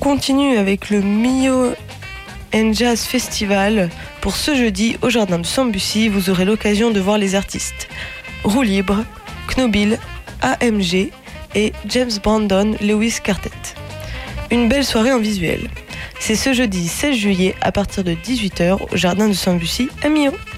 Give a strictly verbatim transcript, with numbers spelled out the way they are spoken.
continue avec le Mio and Jazz Festival. Pour ce jeudi, au Jardin de Sambucy, vous aurez l'occasion de voir les artistes Roue Libre, Knobil, A M G et James Brandon Lewis Quartet. Une belle soirée en visuel. C'est ce jeudi seize juillet à partir de dix-huit heures au Jardin de Sambucy à Millau.